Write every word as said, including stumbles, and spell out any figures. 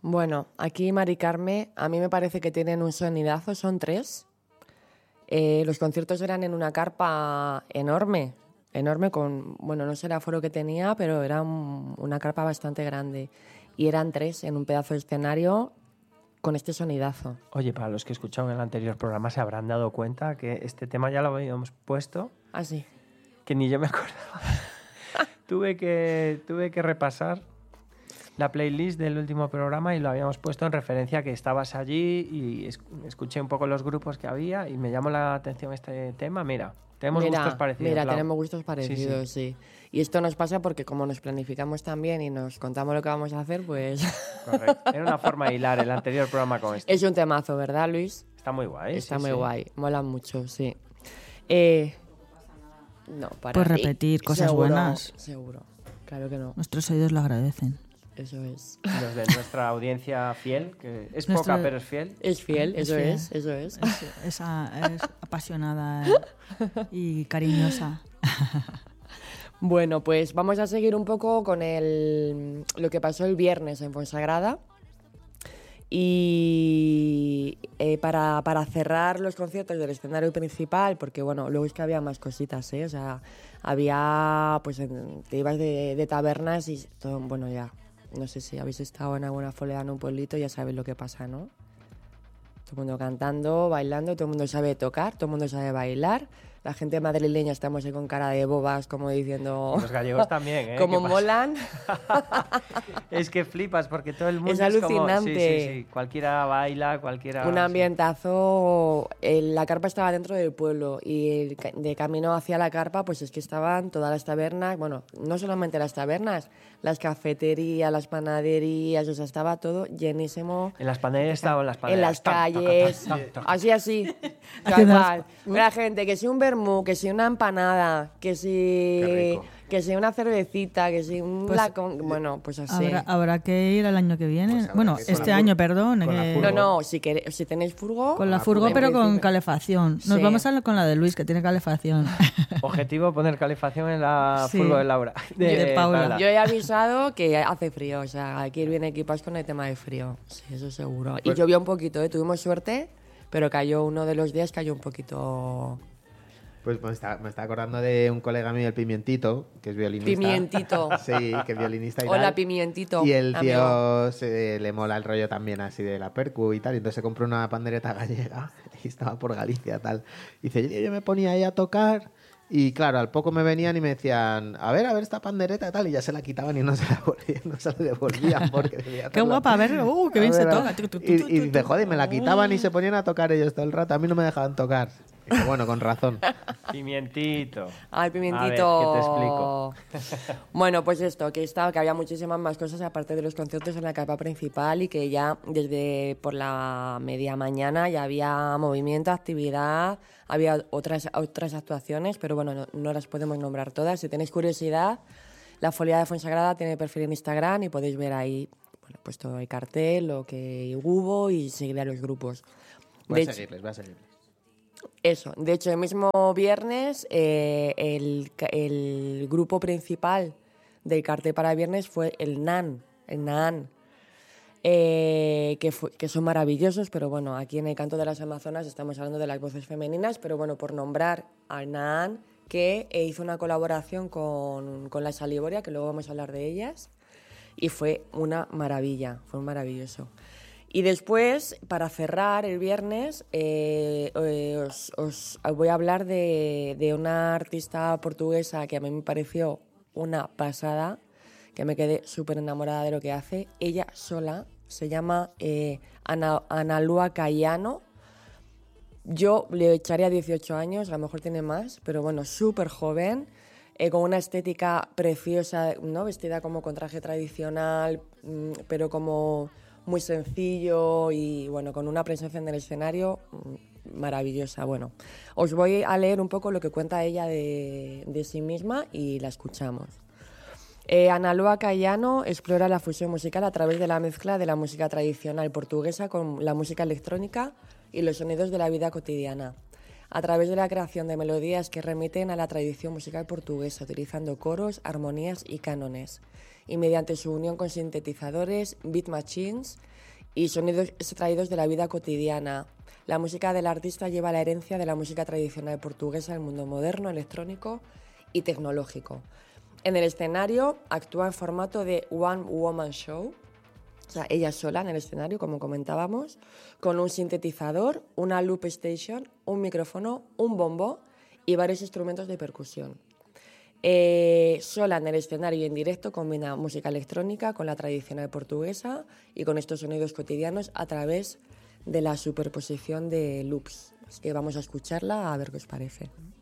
Bueno, aquí Mari Carme, a mí me parece que tienen un sonidazo, son tres. Eh, los conciertos eran en una carpa enorme, enorme con, bueno, no sé el aforo que tenía, pero era un, una carpa bastante grande. Y eran tres en un pedazo de escenario con este sonidazo. Oye, para los que escucharon el anterior programa se habrán dado cuenta que este tema ya lo habíamos puesto. Ah, sí. Que ni yo me acordaba. tuve, que, tuve que repasar la playlist del último programa y lo habíamos puesto en referencia a que estabas allí y es, escuché un poco los grupos que había y me llamó la atención este tema. Mira, tenemos mira, gustos parecidos. Mira, Lau. tenemos gustos parecidos, sí, sí. sí. Y esto nos pasa porque como nos planificamos tan bien y nos contamos lo que vamos a hacer, pues... Correcto. Era una forma de hilar el anterior programa con este. Es un temazo, ¿verdad, Luis? Está muy guay. Está sí, muy sí. guay. Mola mucho, sí. Eh... No, para Pues repetir cosas seguro, buenas. Seguro, claro que no. Nuestros oídos lo agradecen. Eso es. Los de nuestra audiencia fiel, que es Nuestra... poca pero es fiel. Es fiel, es eso fiel. es, eso es. Es, es, es apasionada y cariñosa. Bueno, pues vamos a seguir un poco con el, lo que pasó el viernes en Fonsagrada. Y eh, para, para cerrar los conciertos del escenario principal, porque bueno, luego es que había más cositas, ¿eh? O sea, había, pues te ibas de, de tabernas y todo, bueno, ya, no sé si habéis estado en alguna folea en un pueblito, ya sabéis lo que pasa, ¿no? Todo el mundo cantando, bailando, todo el mundo sabe tocar, todo el mundo sabe bailar. La gente madrileña estamos ahí con cara de bobas, como diciendo... Los gallegos también, ¿eh? Como molan. Es que flipas, porque todo el mundo es es alucinante. Como, sí, sí, sí. Cualquiera baila, cualquiera... Un ambientazo... El, la carpa estaba dentro del pueblo y el, de camino hacia la carpa, pues es que estaban todas las tabernas, bueno, no solamente las tabernas, las cafeterías, las panaderías, o sea, estaba todo llenísimo. En las panaderías estaban las panaderías. En las calles, tac, tac, tac, tac. así, así. Tal cual. La gente, que si un vermú, que si una empanada, que si... Que si una cervecita, que si un Pues, lacón... Bueno, pues así. Habrá, habrá que ir el año que viene. Pues bueno, este la, año, perdón. que, No, no, si, quere, si tenéis furgo... Con la furgo, pero con calefacción. Nos sí. vamos a con la de Luis, que tiene calefacción. Objetivo, poner calefacción en la sí. furgo de Laura. De, de, de Paula. Paula. Yo he avisado que hace frío, o sea, hay que ir bien equipados con el tema de frío. Sí, eso seguro. Y pues, llovió un poquito, ¿eh? Tuvimos suerte, pero cayó uno de los días, cayó un poquito... Pues me está, me está acordando de un colega mío, el Pimientito, que es violinista. Pimientito. Sí, que es violinista y Hola, tal. Pimientito. Y el tío amigo. se, le mola el rollo también así de la percu y tal. Y entonces se compró una pandereta gallega y estaba por Galicia tal. Y dice, yo me ponía ahí a tocar y claro, al poco me venían y me decían, a ver, a ver esta pandereta y tal. Y ya se la quitaban y no se la, volvían, no se la devolvían porque debía Qué guapa, a ver, uh, qué bien se toca. Y, y dice, joder, me la quitaban y se ponían a tocar ellos todo el rato. A mí no me dejaban tocar. Y dice, bueno, con razón. Pimientito. Ay, Pimientito. A ver, ¿qué te explico? Bueno, pues esto, que estaba, que había muchísimas más cosas aparte de los conciertos en la carpa principal y que ya desde por la media mañana ya había movimiento, actividad, había otras, otras actuaciones, pero bueno, no, no las podemos nombrar todas. Si tenéis curiosidad, la Folia de Fonsagrada tiene perfil en Instagram y podéis ver ahí, bueno, pues todo el cartel, lo que hubo y seguir a los grupos. Voy a seguirles, voy a seguirles. Eso, de hecho el mismo viernes eh, el, el grupo principal del cartel para viernes fue el Nan, el Nan, eh, que, fue, que son maravillosos, pero bueno, aquí en el Canto de las Amazonas estamos hablando de las voces femeninas, pero bueno, por nombrar al Nan, que eh, hizo una colaboración con, con la Salivoria, que luego vamos a hablar de ellas, y fue una maravilla, fue maravilloso. Y después, para cerrar el viernes, eh, eh, os, os voy a hablar de, de una artista portuguesa que a mí me pareció una pasada, que me quedé súper enamorada de lo que hace. Ella sola se llama eh, Ana, Ana Lua Cayano. Yo le echaría dieciocho años, a lo mejor tiene más, pero bueno, súper joven, eh, con una estética preciosa, ¿no? Vestida como con traje tradicional, mmm, pero como... muy sencillo y bueno, con una presencia en el escenario maravillosa. Bueno, os voy a leer un poco lo que cuenta ella de, de sí misma y la escuchamos. Eh, Ana Lua Cayano explora la fusión musical a través de la mezcla de la música tradicional portuguesa con la música electrónica y los sonidos de la vida cotidiana. a través de la creación de melodías que remiten a la tradición musical portuguesa, utilizando coros, armonías y cánones, y mediante su unión con sintetizadores, beat machines y sonidos extraídos de la vida cotidiana. La música del artista lleva la herencia de la música tradicional portuguesa al mundo moderno, electrónico y tecnológico. En el escenario actúa en formato de One Woman Show, o sea, ella sola en el escenario, como comentábamos, con un sintetizador, una loop station, un micrófono, un bombo y varios instrumentos de percusión. Eh, sola en el escenario y en directo combina música electrónica con la tradicional portuguesa y con estos sonidos cotidianos a través de la superposición de loops. Así que vamos a escucharla a ver qué os parece.